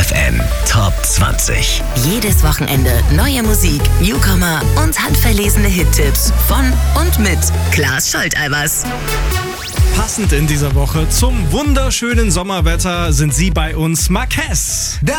FM Top 20. Jedes Wochenende neue Musik, Newcomer und handverlesene Hittipps von und mit Klaas Scholteibers. Passend in dieser Woche zum wunderschönen Sommerwetter sind sie bei uns, Marquez.